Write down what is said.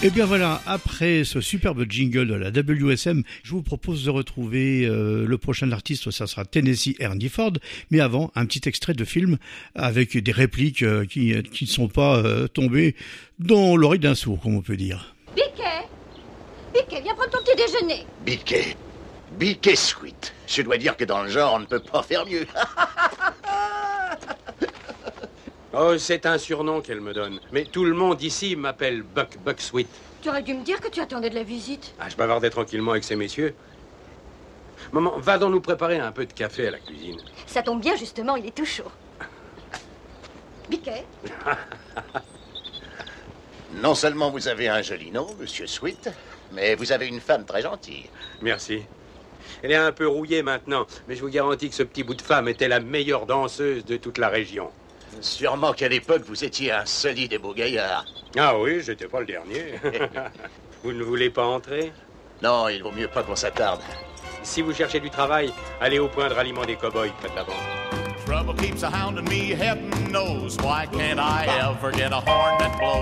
Et bien voilà, après ce superbe jingle de la WSM, je vous propose de retrouver le prochain artiste, ça sera Tennessee Ernie Ford, mais avant, un petit extrait de film avec des répliques qui ne sont pas tombées dans l'oreille d'un sourd, comme on peut dire. Biquet, viens prendre ton petit déjeuner. Biquet Sweet. Je dois dire que dans le genre, on ne peut pas faire mieux. Oh, c'est un surnom qu'elle me donne. Mais tout le monde ici m'appelle Buck Sweet. Tu aurais dû me dire que tu attendais de la visite. Ah, je bavardais tranquillement avec ces messieurs. Maman, va donc nous préparer un peu de café à la cuisine. Ça tombe bien, justement, il est tout chaud. Biquet. Non seulement vous avez un joli nom, Monsieur Sweet, mais vous avez une femme très gentille. Merci. Elle est un peu rouillée maintenant, mais je vous garantis que ce petit bout de femme était la meilleure danseuse de toute la région. Sûrement qu'à l'époque, vous étiez un solide et beau gaillard. Ah oui, j'étais pas le dernier. Vous ne voulez pas entrer? Non, il vaut mieux pas qu'on s'attarde. Si vous cherchez du travail, allez au point de ralliement des cow-boys près de la banque. Trouble keeps a hounding me, heaven knows. Why can't I ever get a horn that blows?